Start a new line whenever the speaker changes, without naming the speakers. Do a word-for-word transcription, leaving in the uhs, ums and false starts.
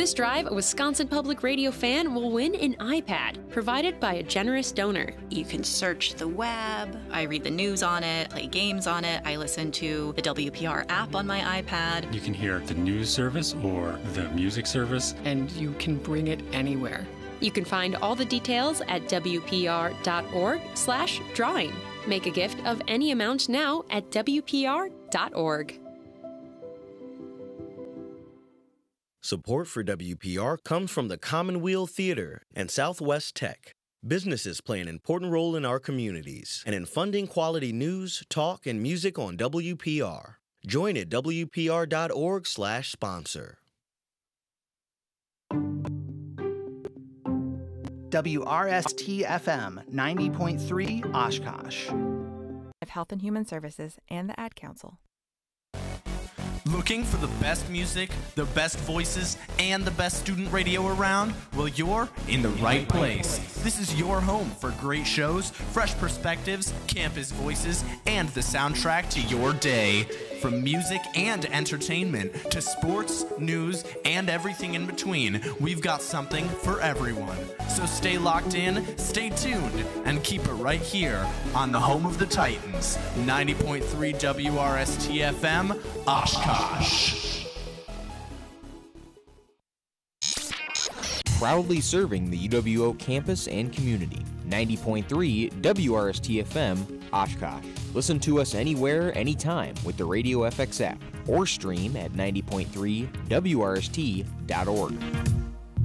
This drive, a Wisconsin Public Radio fan will win an iPad provided by a generous donor.
You can search the web. I read the news on it, play games on it. I listen to the W P R app on my iPad.
You can hear the news service or the music service.
And you can bring it anywhere.
You can find all the details at W P R dot org slash drawing. Make a gift of any amount now at W P R dot org.
Support for W P R comes from the Commonweal Theater and Southwest Tech. Businesses play an important role in our communities and in funding quality news, talk, and music on W P R. Join at W P R dot org slash sponsor.
W R S T F M ninety point three Oshkosh.
Of Health and Human Services and the Ad Council.
Looking for the best music, the best voices, and the best student radio around? Well, you're in the right place. This is your home for great shows, fresh perspectives, campus voices, and the soundtrack to your day. From music and entertainment to sports, news, and everything in between, we've got something for everyone. So stay locked in, stay tuned, and keep it right here on the home of the Titans, ninety point three W R S T F M, Oshkosh.
Proudly serving the U W O campus and community, ninety point three W R S T F M, Oshkosh. Listen to us anywhere, anytime with the Radio F X app or stream at ninety point three W R S T dot org.